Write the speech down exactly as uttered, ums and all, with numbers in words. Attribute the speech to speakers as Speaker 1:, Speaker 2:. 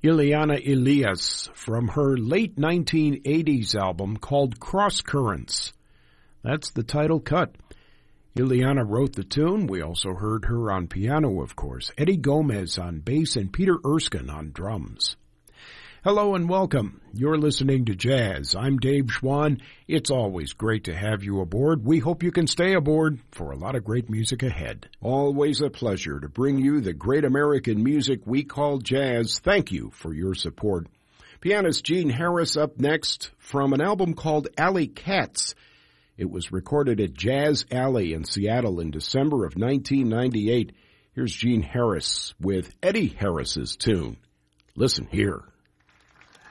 Speaker 1: Ileana Elias from her late nineteen eighties album called Cross Currents. That's the title cut. Ileana wrote the tune. We also heard her on piano, of course. Eddie Gomez on bass and Peter Erskine on drums. Hello and welcome. You're listening to Jazz. I'm Dave Schwann. It's always great to have you aboard. We hope you can stay aboard for a lot of great music ahead. Always a pleasure to bring you the great American music we call jazz. Thank you for your support. Pianist Gene Harris up next from an album called Alley Cats. It was recorded at Jazz Alley in Seattle in December of nineteen ninety-eight. Here's Gene Harris with Eddie Harris's tune. Listen here.